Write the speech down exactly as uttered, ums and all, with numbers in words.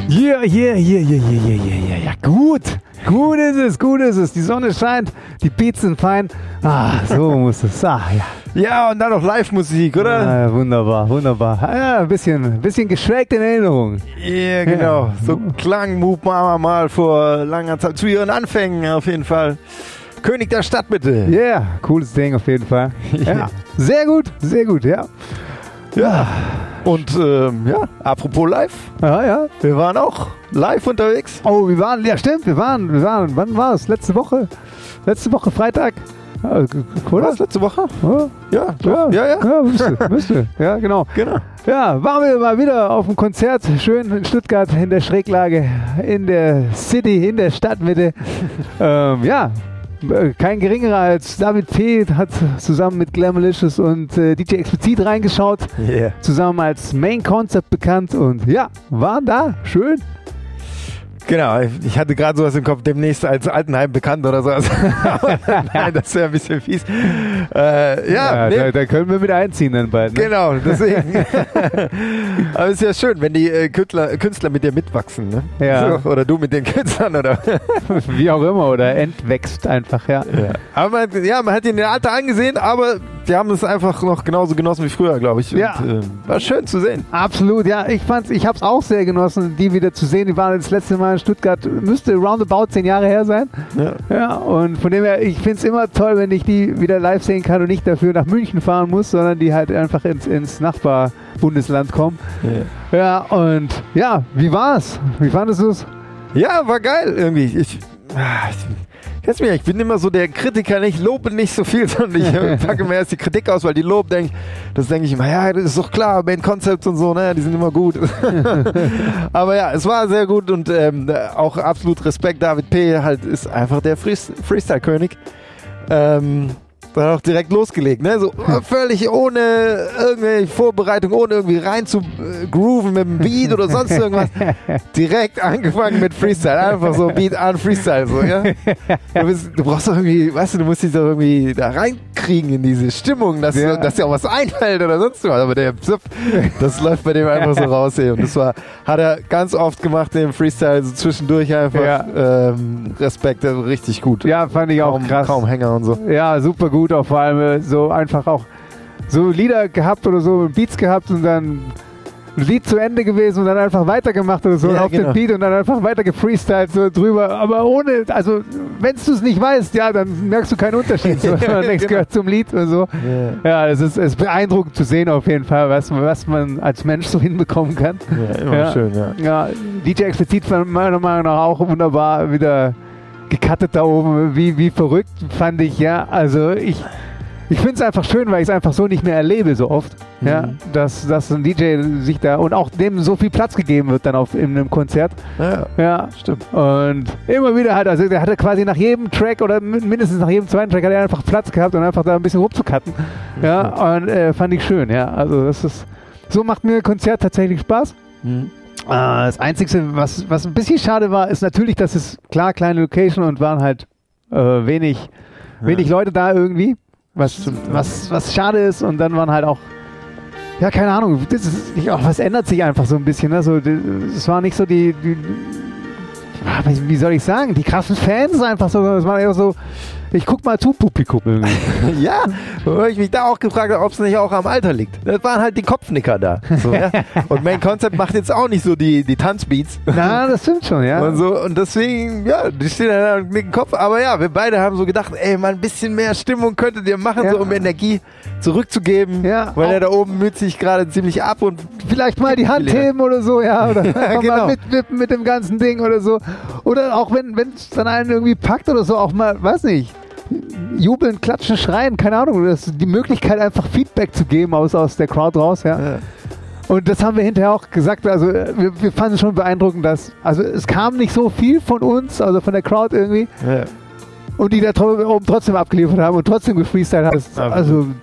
Yeah, yeah, yeah, yeah, yeah, yeah, yeah, ja, gut. Gut ist es, gut ist es. Die Sonne scheint, die Beats sind fein. Ah, so muss es. Ah, ja. Ja, und dann noch Live-Musik, oder? Ah, wunderbar, wunderbar. Ja, ein bisschen, bisschen geschwelgt in Erinnerung. Yeah, genau. Ja. So klang Moop Mama mal vor langer Zeit, zu ihren Anfängen auf jeden Fall. König der Stadtmitte. Ja, yeah, cooles Ding auf jeden Fall. Ja, sehr gut, sehr gut, ja. Ja. Und ähm, ja, apropos live, Ja, ja. wir waren auch live unterwegs. Oh, wir waren, ja stimmt, wir waren, wir waren, wann war es? Letzte Woche? Letzte Woche Freitag? Ja, oder? Was, letzte Woche? Ja, Ja, ja, ja, ja. ja. ja müsste, müsste. Ja, genau. Genau. Ja, waren wir mal wieder auf dem Konzert, schön in Stuttgart in der Schräglage, in der City, in der Stadtmitte. ähm, ja, kein geringerer als David P. hat zusammen mit Glamalicious und äh, D J Explizit reingeschaut, Yeah. zusammen als Main Concept bekannt und ja, waren da, schön. Genau, ich hatte gerade sowas im Kopf, demnächst als Altenheim bekannt oder sowas. Nein, das wäre ein bisschen fies. Äh, ja, Ja, nee, da, da können wir mit einziehen dann bald. Ne? genau, deswegen. Aber es ist ja schön, wenn die äh, Künstler, Künstler mit dir mitwachsen, ne? Ja. So, oder du mit den Künstlern, oder? Wie auch immer, oder entwächst einfach, ja. Ja. Aber man, ja, man hat ihn in der Alter angesehen, aber die haben es einfach noch genauso genossen wie früher, glaube ich. Und, Ja. äh, war schön zu sehen. Absolut, ja. Ich fand's, ich hab's auch sehr genossen, die wieder zu sehen. Die waren das letzte Mal in Stuttgart, müsste roundabout zehn Jahre her sein. Ja. Ja, und von dem her, ich find's immer toll, wenn ich die wieder live sehen kann und nicht dafür nach München fahren muss, sondern die halt einfach ins, ins Nachbarbundesland kommen. Ja. Ja, und ja, wie war's? Wie fandest du's? Ja, war geil irgendwie. Ich, ah, ich, kennst mich, ich bin immer so der Kritiker, ich lobe nicht so viel, sondern ich äh, packe mir erst die Kritik aus, weil die Lob, denk, das denke ich immer, ja, das ist doch klar, Main Concepts und so, ne, die sind immer gut. Aber ja, es war sehr gut und ähm, auch absolut Respekt, David P. halt ist einfach der Freest- Freestyle-König. Ähm, dann auch direkt losgelegt, ne? So völlig ohne irgendwelche Vorbereitung, ohne irgendwie rein zu äh, grooven mit dem Beat oder sonst irgendwas. Direkt angefangen mit Freestyle. Einfach so Beat an Freestyle, so, ja? Du, bist, du brauchst doch irgendwie, weißt du, du musst dich doch irgendwie da reinkriegen in diese Stimmung, dass, Ja. du, dass dir auch was einfällt oder sonst was. Aber der Zip, das läuft bei dem einfach so raus, ey. Und das war, hat er ganz oft gemacht, den Freestyle, so zwischendurch einfach. Ja. Ähm, Respekt, also richtig gut. Ja, fand ich auch kaum, krass. kaum Hänger und so. Ja, super gut, auch vor allem äh, so einfach auch so Lieder gehabt oder so, Beats gehabt und dann ein Lied zu Ende gewesen und dann einfach weitergemacht oder so Ja, auf genau. den Beat und dann einfach weiter gefreestylt so drüber, aber ohne, also wenn du es nicht weißt, ja, dann merkst du keinen Unterschied, so, wenn man nichts Genau. gehört zum Lied oder so. Ja, es ist, es ist beeindruckend zu sehen auf jeden Fall, was, was man als Mensch so hinbekommen kann. Ja, immer Ja. schön, ja. Ja, D J Explizit fand meiner Meinung nach auch wunderbar wieder gecuttet da oben, wie, wie verrückt fand ich, ja, also ich Ich finde es einfach schön, weil ich es einfach so nicht mehr erlebe so oft, Mhm. ja, dass, dass ein D J sich da und auch dem so viel Platz gegeben wird dann auf in einem Konzert. Ja, Ja, stimmt. und immer wieder halt, also der hatte quasi nach jedem Track oder min- mindestens nach jedem zweiten Track hat er einfach Platz gehabt und einfach da ein bisschen rumzucutten. Ja, und äh, fand ich schön, ja, also das ist, so macht mir ein Konzert tatsächlich Spaß. Mhm. Äh, das Einzige, was, was ein bisschen schade war, ist natürlich, dass es klar kleine Location und waren halt äh, wenig, wenig Leute da irgendwie. Was, Stimmt, ja. was, was schade ist und dann waren halt auch, ja, keine Ahnung, das ist, ja, was ändert sich einfach so ein bisschen, ne? So, die- es war nicht so die, die ah, wie wie soll ich sagen, die krassen Fans einfach so, es war eher so, ich guck mal zu Publikum irgendwie. Ja, wo ich mich da auch gefragt habe, ob es nicht auch am Alter liegt. Das waren halt die Kopfnicker da. So, ja? Und Main Concept macht jetzt auch nicht so die, die Tanzbeats. Na, das stimmt schon, ja. Und, so, und deswegen, ja, die stehen da und nicken Kopf. Aber ja, wir beide haben so gedacht, ey, mal ein bisschen mehr Stimmung könntet ihr machen, Ja. so um Energie zurückzugeben. Ja, weil auch- er da oben müht sich gerade ziemlich ab und Vielleicht mal die Hand heben oder so, ja, oder einfach genau. mal mitwippen mit dem ganzen Ding oder so. Oder auch wenn es dann einen irgendwie packt oder so, auch mal, weiß nicht, jubeln, klatschen, schreien, keine Ahnung. Das ist die Möglichkeit, einfach Feedback zu geben aus, aus der Crowd raus, ja. Ja. Und das haben wir hinterher auch gesagt, also äh, wir, wir fanden es schon beeindruckend, dass, also es kam nicht so viel von uns, also von der Crowd irgendwie, Ja. und die da tro- oben trotzdem abgeliefert haben und trotzdem gefreestylt haben. Das, Absolut. also